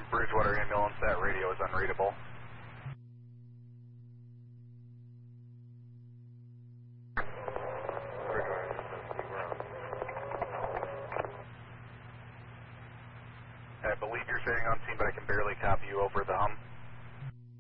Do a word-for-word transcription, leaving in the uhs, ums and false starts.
Bridgewater ambulance, that radio is unreadable. I believe you're staying on scene, but I can barely copy you over the hum.